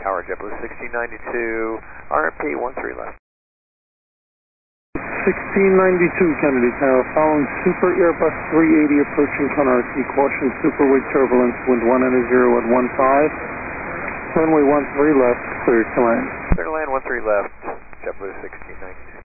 Tower, JetBlue 1692, RMP 13 left. 1692 Kennedy Tower, following Super Airbus 380 approaching Canarsie. Caution superweight turbulence, wind 1 and a 0 at 15. Runway 13 left, cleared to land. Clear to land 13 left, JetBlue 1692.